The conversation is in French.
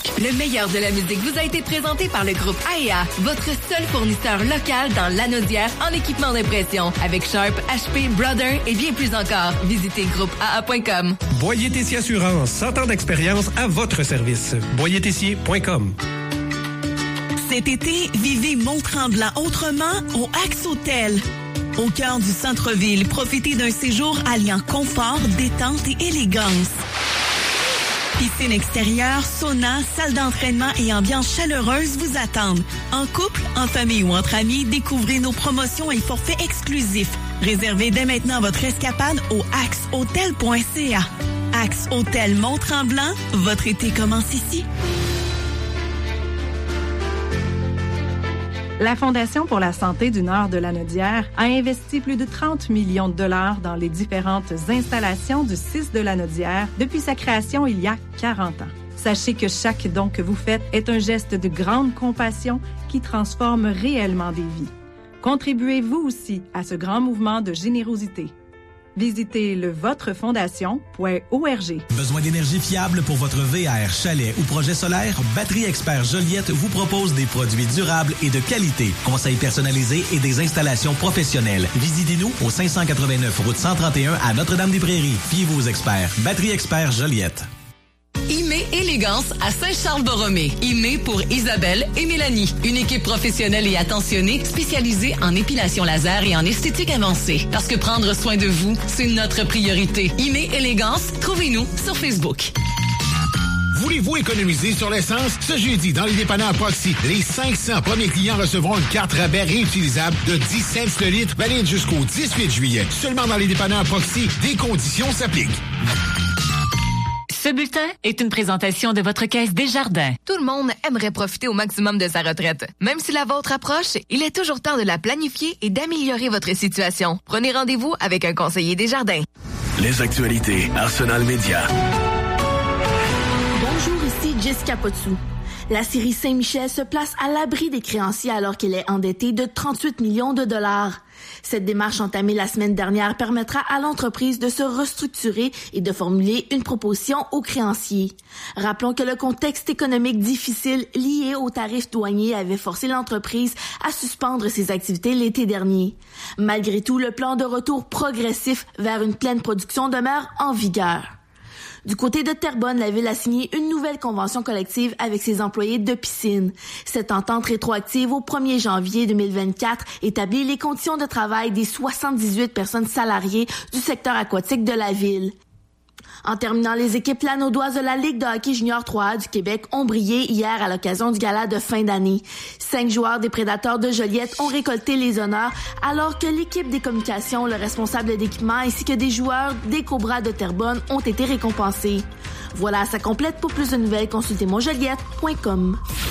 Le meilleur de la musique vous a été présenté par le groupe AEA, votre seul fournisseur local dans Lanaudière en équipement d'impression. Avec Sharp, HP, Brother et bien plus encore. Visitez groupeaa.com. Boyer Tessier Assurance, 100 ans d'expérience à votre service. BoyerTessier.com. Cet été, vivez Mont-Tremblant autrement au Axe Hotel. Au cœur du centre-ville, profitez d'un séjour alliant confort, détente et élégance. Piscine extérieure, sauna, salle d'entraînement et ambiance chaleureuse vous attendent. En couple, en famille ou entre amis, découvrez nos promotions et forfaits exclusifs. Réservez dès maintenant votre escapade au axehotel.ca. Axe Hôtel Mont-Tremblant, votre été commence ici. La Fondation pour la santé du Nord de Lanaudière a investi plus de 30 millions de dollars dans les différentes installations du CIS de Lanaudière depuis sa création il y a 40 ans. Sachez que chaque don que vous faites est un geste de grande compassion qui transforme réellement des vies. Contribuez vous aussi à ce grand mouvement de générosité. Visitez le votrefondation.org. Besoin d'énergie fiable pour votre VR, chalet ou projet solaire? Batterie Expert Joliette vous propose des produits durables et de qualité, conseils personnalisés et des installations professionnelles. Visitez-nous au 589 route 131 à Notre-Dame-des-Prairies. Fiez-vous aux experts. Batterie Expert Joliette. Imé Élégance à Saint-Charles-Borromée. Imé pour Isabelle et Mélanie. Une équipe professionnelle et attentionnée spécialisée en épilation laser et en esthétique avancée. Parce que prendre soin de vous, c'est notre priorité. Imé Élégance, trouvez-nous sur Facebook. Voulez-vous économiser sur l'essence? Ce jeudi, dans les dépanneurs Proxy, les 500 premiers clients recevront une carte rabais réutilisable de 10 cents le litre, valide jusqu'au 18 juillet. Seulement dans les dépanneurs Proxy, des conditions s'appliquent. Ce bulletin est une présentation de votre Caisse Desjardins. Tout le monde aimerait profiter au maximum de sa retraite. Même si la vôtre approche, il est toujours temps de la planifier et d'améliorer votre situation. Prenez rendez-vous avec un conseiller Desjardins. Les actualités Arsenal Média. Bonjour, ici Jessica Potsou. La série Saint-Michel se place à l'abri des créanciers alors qu'elle est endettée de 38 millions de dollars. Cette démarche entamée la semaine dernière permettra à l'entreprise de se restructurer et de formuler une proposition aux créanciers. Rappelons que le contexte économique difficile lié aux tarifs douaniers avait forcé l'entreprise à suspendre ses activités l'été dernier. Malgré tout, le plan de retour progressif vers une pleine production demeure en vigueur. Du côté de Terrebonne, la ville a signé une nouvelle convention collective avec ses employés de piscine. Cette entente rétroactive au 1er janvier 2024 établit les conditions de travail des 78 personnes salariées du secteur aquatique de la ville. En terminant, les équipes lanaudoises de la Ligue de hockey junior 3A du Québec ont brillé hier à l'occasion du gala de fin d'année. 5 joueurs des Prédateurs de Joliette ont récolté les honneurs, alors que l'équipe des communications, le responsable d'équipement ainsi que des joueurs des Cobras de Terrebonne ont été récompensés. Voilà, ça complète. Pour plus de nouvelles, consultez monjoliette.com.